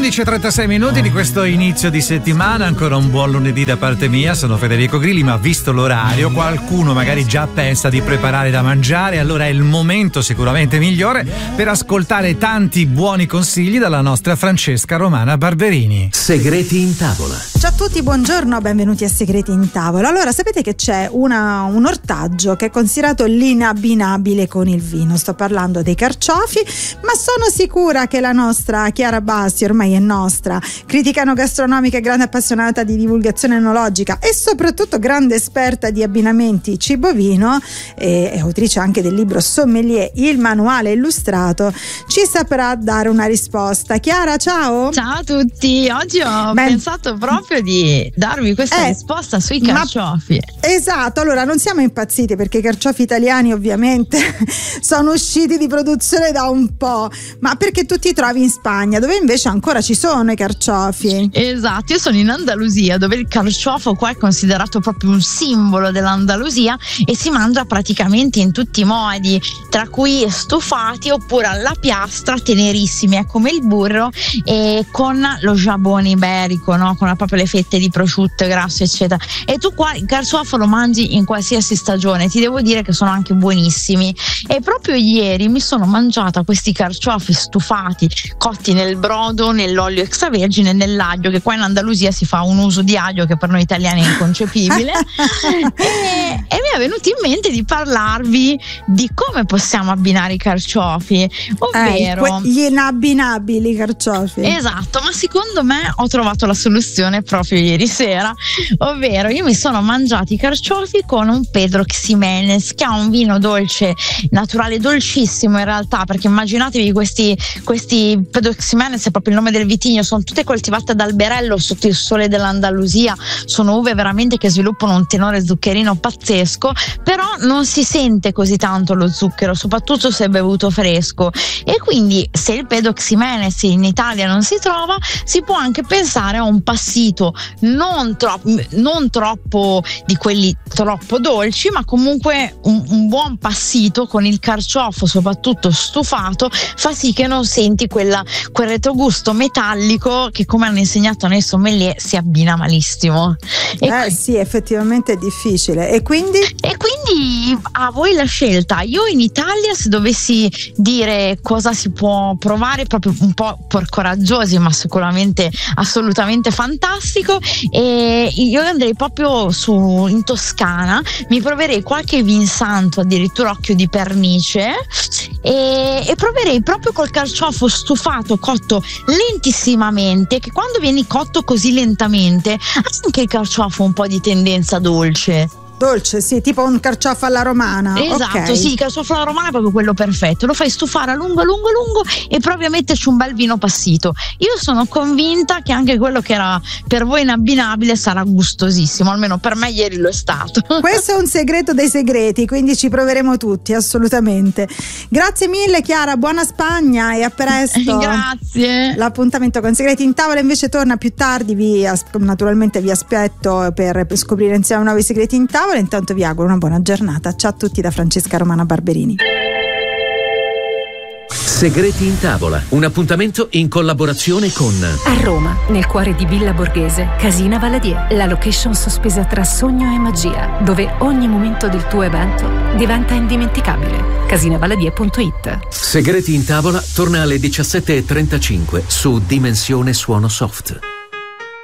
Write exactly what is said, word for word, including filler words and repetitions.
undici e trentasei minuti di questo inizio di settimana, ancora un buon lunedì da parte mia. Sono Federico Grilli, ma visto l'orario qualcuno magari già pensa di preparare da mangiare, allora è il momento sicuramente migliore per ascoltare tanti buoni consigli dalla nostra Francesca Romana Barberini. Segreti in tavola. Ciao a tutti, buongiorno, benvenuti a Segreti in tavola. Allora, sapete che c'è una, un ortaggio che è considerato l'inabbinabile con il vino. Sto parlando dei carciofi, ma sono sicura che la nostra Chiara Bassi, ormai è nostra, critica enogastronomica e grande appassionata di divulgazione enologica e soprattutto grande esperta di abbinamenti cibo-vino e, e autrice anche del libro Sommelier, il manuale illustrato, ci saprà dare una risposta. Chiara, ciao! Ciao a tutti, oggi ho Beh, pensato proprio di darvi questa eh, risposta sui carciofi. Ma, esatto, allora non siamo impazziti perché i carciofi italiani ovviamente sono usciti di produzione da un po', ma perché tu ti trovi in Spagna dove invece ancora ci sono i carciofi. Esatto, io sono in Andalusia dove il carciofo qua è considerato proprio un simbolo dell'Andalusia e si mangia praticamente in tutti i modi, tra cui stufati oppure alla piastra, tenerissimi, è come il burro, e con lo jabone iberico, no? Con proprio le fette di prosciutto, grasso eccetera. E tu qua il carciofo lo mangi in qualsiasi stagione, ti devo dire che sono anche buonissimi. E proprio ieri mi sono mangiata questi carciofi stufati, cotti nel brodo, nell'olio extravergine e nell'aglio, che qua in Andalusia si fa un uso di aglio che per noi italiani è inconcepibile. e, e mi è venuto in mente di parlarvi di come possiamo abbinare i carciofi, ovvero eh, gli inabbinabili carciofi. Esatto, ma secondo me ho trovato la soluzione proprio ieri sera, ovvero io mi sono mangiati i carciofi con un Pedro Ximénez, che ha un vino dolce naturale, dolcissimo in realtà, perché immaginatevi questi, questi Pedro Ximénez è proprio il nome del vitigno, sono tutte coltivate ad alberello sotto il sole dell'Andalusia, sono uve veramente che sviluppano un tenore zuccherino pazzesco, però non si sente così tanto lo zucchero, soprattutto se è bevuto fresco, e quindi se il Pedro Ximénez in Italia non si trova, si può anche pensare a un passito non, tro- non troppo di quelli troppo dolci, ma comunque un, un buon passito con il carciofo soprattutto stufato fa sì che non senti quella, quel retrogusto metallico che, come hanno insegnato nei sommelier, si abbina malissimo. E eh sì, effettivamente è difficile. E quindi? E quindi a voi la scelta. Io in Italia, se dovessi dire cosa si può provare, proprio un po' per coraggiosi, ma sicuramente assolutamente fantastico, e io andrei proprio su in Toscana, mi proverei qualche vin santo, addirittura occhio di pernice, e, e proverei proprio col carciofo stufato cotto lentissimamente, che quando vieni cotto così lentamente ha anche il carciofo un po' di tendenza dolce. Dolce, sì, tipo un carciofo alla romana. Esatto, okay. Sì, il carciofo alla romana è proprio quello perfetto. Lo fai stufare a lungo, lungo, lungo e provi a metterci un bel vino passito. Io sono convinta che anche quello che era per voi inabbinabile sarà gustosissimo, almeno per me ieri lo è stato. Questo è un segreto dei segreti, quindi ci proveremo tutti, assolutamente. Grazie mille Chiara, buona Spagna e a presto. Grazie. L'appuntamento con Segreti in tavola invece torna più tardi, vi, naturalmente vi aspetto per, per scoprire insieme nuovi segreti in tavola. Intanto vi auguro una buona giornata. Ciao a tutti da Francesca Romana Barberini. Segreti in tavola, un appuntamento in collaborazione con a Roma, nel cuore di Villa Borghese, Casina Valadier, la location sospesa tra sogno e magia, dove ogni momento del tuo evento diventa indimenticabile. casina valadier punto it. Segreti in tavola torna alle diciassette e trentacinque su Dimensione Suono Soft.